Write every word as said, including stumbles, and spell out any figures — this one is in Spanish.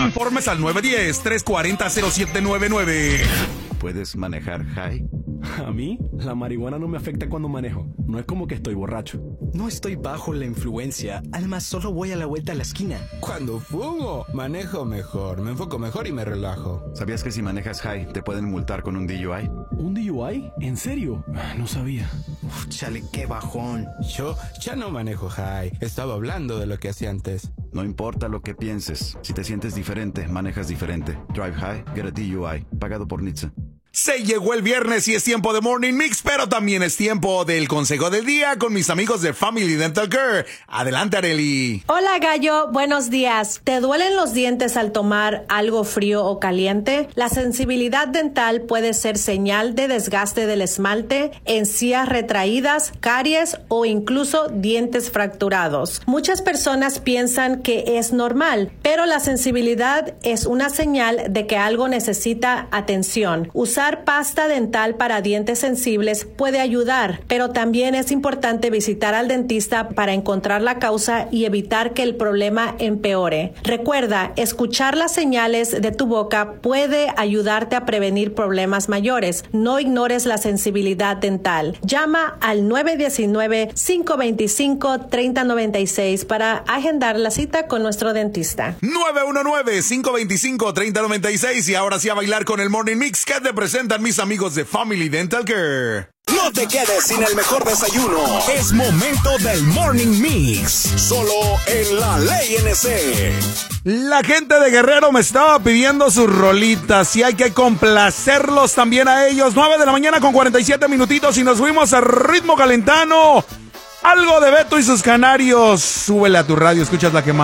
Informes al nueve uno cero, tres cuatro cero, cero siete nueve nueve. ¿Puedes manejar high? A mí, la marihuana no me afecta cuando manejo. No es como que estoy borracho. No estoy bajo la influencia. Además, solo voy a la vuelta a la esquina. Cuando fumo, manejo mejor, me enfoco mejor y me relajo. ¿Sabías que si manejas high te pueden multar con un D U I? ¿Un D U I? ¿En serio? No sabía. Uf, chale, qué bajón. Yo ya no manejo high. Estaba hablando de lo que hacía antes. No importa lo que pienses. Si te sientes diferente, manejas diferente. Drive high, get a D U I. Pagado por N H T S A. Se llegó el viernes y es tiempo de Morning Mix, pero también es tiempo del consejo del día con mis amigos de Family Dental Care. Adelante, Arely. Hola, Gallo. Buenos días. ¿Te duelen los dientes al tomar algo frío o caliente? La sensibilidad dental puede ser señal de desgaste del esmalte, encías retraídas, caries o incluso dientes fracturados. Muchas personas piensan que es normal, pero la sensibilidad es una señal de que algo necesita atención. Usar pasta dental para dientes sensibles puede ayudar, pero también es importante visitar al dentista para encontrar la causa y evitar que el problema empeore. Recuerda, escuchar las señales de tu boca puede ayudarte a prevenir problemas mayores. No ignores la sensibilidad dental. Llama al nueve uno nueve, cinco dos cinco, tres cero nueve seis para agendar la cita con nuestro dentista. nueve uno nueve, cinco dos cinco, tres cero nueve seis y ahora sí a bailar con el Morning Mix que te presentan mis amigos de Family Dental Care. No te quedes sin el mejor desayuno. Es momento del Morning Mix. Solo en la Ley N C. La gente de Guerrero me estaba pidiendo sus rolitas y hay que complacerlos también a ellos. nueve de la mañana con cuarenta y siete minutitos y nos fuimos a ritmo calentano. Algo de Beto y sus Canarios. Súbele a tu radio, escuchas la que más.